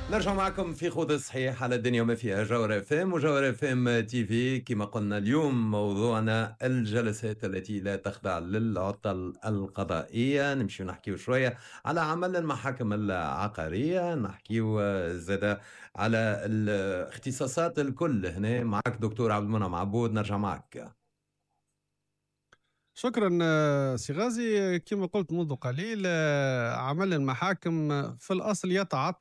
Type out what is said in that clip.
نرجع معكم في خوض صحيح على الدنيا وما فيها جوهر اف ام وجوهر اف ام تي في. كما قلنا اليوم موضوعنا الجلسات التي لا تخضع للعطل القضائية. نمشي نحكيو شوية على عمل المحاكم العقارية، نحكيو زادة على الاختصاصات الكل. هنا معك دكتور عبد المنعم عبود، نرجع معك. شكرا سي غازي. كما قلت منذ قليل عمل المحاكم في الأصل يتعطل